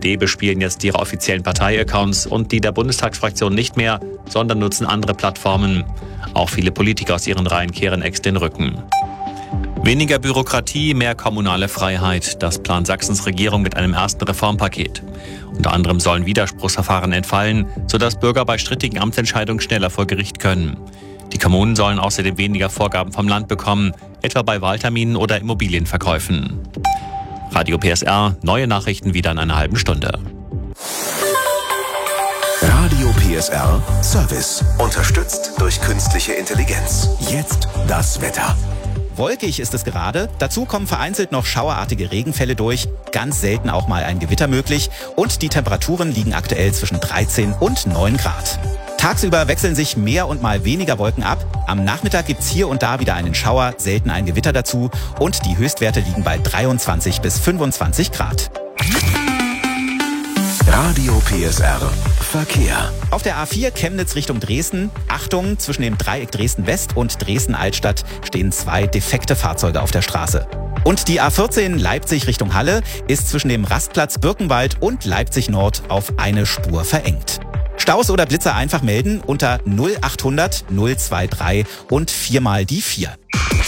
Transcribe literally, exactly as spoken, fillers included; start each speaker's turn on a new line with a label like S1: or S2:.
S1: D bespielen jetzt ihre offiziellen Parteiaccounts und die der Bundestagsfraktion nicht mehr, sondern nutzen andere Plattformen. Auch viele Politiker aus ihren Reihen kehren Ex den Rücken. Weniger Bürokratie, mehr kommunale Freiheit. Das plant Sachsens Regierung mit einem ersten Reformpaket. Unter anderem sollen Widerspruchsverfahren entfallen, sodass Bürger bei strittigen Amtsentscheidungen schneller vor Gericht können. Die Kommunen sollen außerdem weniger Vorgaben vom Land bekommen, etwa bei Wahlterminen oder Immobilienverkäufen. Radio P S R, neue Nachrichten wieder in einer halben Stunde.
S2: Radio P S R Service. Unterstützt durch künstliche Intelligenz. Jetzt das Wetter.
S3: Wolkig ist es gerade. Dazu kommen vereinzelt noch schauerartige Regenfälle durch. Ganz selten auch mal ein Gewitter möglich. Und die Temperaturen liegen aktuell zwischen dreizehn und neun Grad. Tagsüber wechseln sich mehr und mal weniger Wolken ab. Am Nachmittag gibt's hier und da wieder einen Schauer, selten ein Gewitter dazu. Und die Höchstwerte liegen bei dreiundzwanzig bis fünfundzwanzig Grad.
S2: Radio P S R Verkehr.
S3: Auf der A vier Chemnitz Richtung Dresden. Achtung, zwischen dem Dreieck Dresden-West und Dresden-Altstadt stehen zwei defekte Fahrzeuge auf der Straße. Und die A vierzehn Leipzig Richtung Halle ist zwischen dem Rastplatz Birkenwald und Leipzig Nord auf eine Spur verengt. Staus oder Blitzer einfach melden unter null achthundert null drei drei und viermal die vier.